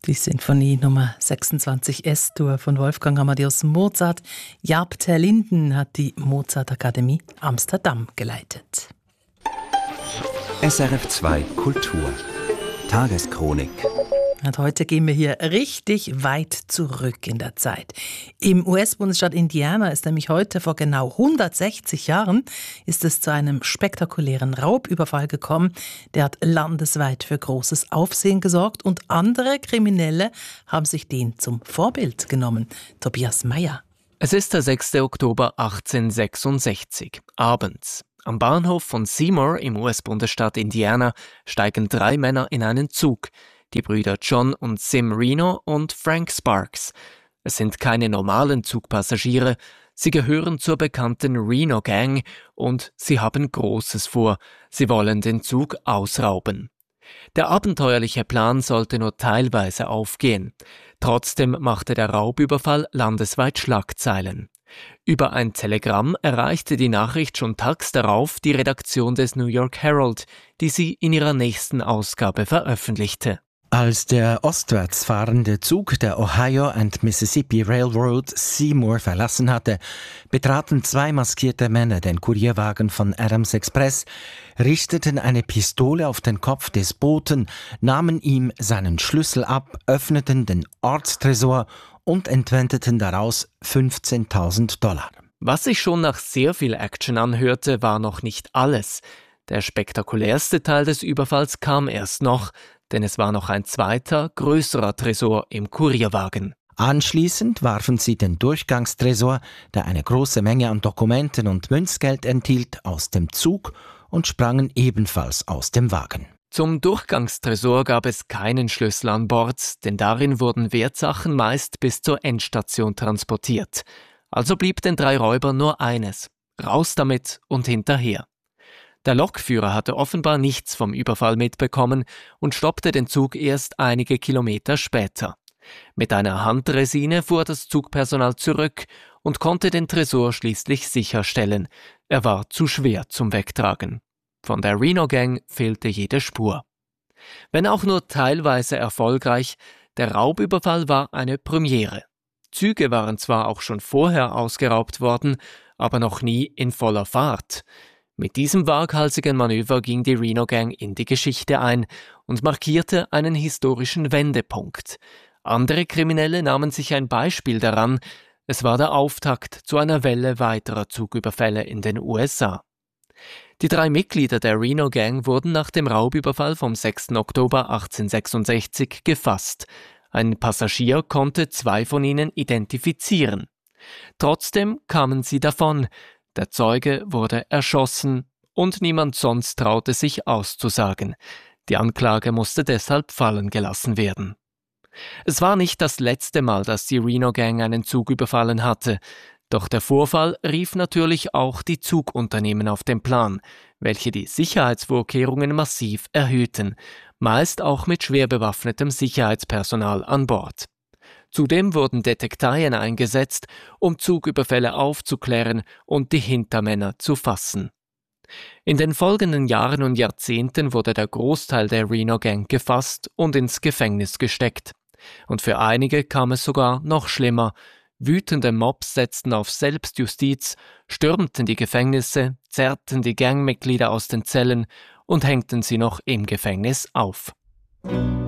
Die Sinfonie Nummer 26 S-Dur von Wolfgang Amadeus Mozart. Jaap ter Linden hat die Mozart-Akademie Amsterdam geleitet. SRF 2 Kultur Tageschronik. Und heute gehen wir hier richtig weit zurück in der Zeit. Im US-Bundesstaat Indiana ist nämlich heute vor genau 160 Jahren ist es zu einem spektakulären Raubüberfall gekommen. Der hat landesweit für großes Aufsehen gesorgt und andere Kriminelle haben sich den zum Vorbild genommen. Tobias Meyer. Es ist der 6. Oktober 1866, abends. Am Bahnhof von Seymour im US-Bundesstaat Indiana steigen 3 Männer in einen Zug. Die Brüder John und Sim Reno und Frank Sparks. Es sind keine normalen Zugpassagiere, sie gehören zur bekannten Reno Gang und sie haben Großes vor, sie wollen den Zug ausrauben. Der abenteuerliche Plan sollte nur teilweise aufgehen. Trotzdem machte der Raubüberfall landesweit Schlagzeilen. Über ein Telegramm erreichte die Nachricht schon tags darauf die Redaktion des New York Herald, die sie in ihrer nächsten Ausgabe veröffentlichte. Als der ostwärts fahrende Zug der Ohio and Mississippi Railroad Seymour verlassen hatte, betraten 2 maskierte Männer den Kurierwagen von Adams Express, richteten eine Pistole auf den Kopf des Boten, nahmen ihm seinen Schlüssel ab, öffneten den Ortstresor und entwendeten daraus $15.000. Was sich schon nach sehr viel Action anhörte, war noch nicht alles. Der spektakulärste Teil des Überfalls kam erst noch, denn es war noch ein zweiter, größerer Tresor im Kurierwagen. Anschließend warfen sie den Durchgangstresor, der eine große Menge an Dokumenten und Münzgeld enthielt, aus dem Zug und sprangen ebenfalls aus dem Wagen. Zum Durchgangstresor gab es keinen Schlüssel an Bord, denn darin wurden Wertsachen meist bis zur Endstation transportiert. Also blieb den 3 Räubern nur eines: raus damit und hinterher. Der Lokführer hatte offenbar nichts vom Überfall mitbekommen und stoppte den Zug erst einige Kilometer später. Mit einer Handresine fuhr das Zugpersonal zurück und konnte den Tresor schließlich sicherstellen. Er war zu schwer zum Wegtragen. Von der Reno Gang fehlte jede Spur. Wenn auch nur teilweise erfolgreich, der Raubüberfall war eine Premiere. Züge waren zwar auch schon vorher ausgeraubt worden, aber noch nie in voller Fahrt. Mit diesem waghalsigen Manöver ging die Reno Gang in die Geschichte ein und markierte einen historischen Wendepunkt. Andere Kriminelle nahmen sich ein Beispiel daran. Es war der Auftakt zu einer Welle weiterer Zugüberfälle in den USA. Die 3 Mitglieder der Reno Gang wurden nach dem Raubüberfall vom 6. Oktober 1866 gefasst. Ein Passagier konnte 2 von ihnen identifizieren. Trotzdem kamen sie davon. Der Zeuge wurde erschossen und niemand sonst traute sich auszusagen. Die Anklage musste deshalb fallen gelassen werden. Es war nicht das letzte Mal, dass die Reno Gang einen Zug überfallen hatte. Doch der Vorfall rief natürlich auch die Zugunternehmen auf den Plan, welche die Sicherheitsvorkehrungen massiv erhöhten, meist auch mit schwer bewaffnetem Sicherheitspersonal an Bord. Zudem wurden Detekteien eingesetzt, um Zugüberfälle aufzuklären und die Hintermänner zu fassen. In den folgenden Jahren und Jahrzehnten wurde der Großteil der Reno Gang gefasst und ins Gefängnis gesteckt. Und für einige kam es sogar noch schlimmer. Wütende Mobs setzten auf Selbstjustiz, stürmten die Gefängnisse, zerrten die Gangmitglieder aus den Zellen und hängten sie noch im Gefängnis auf.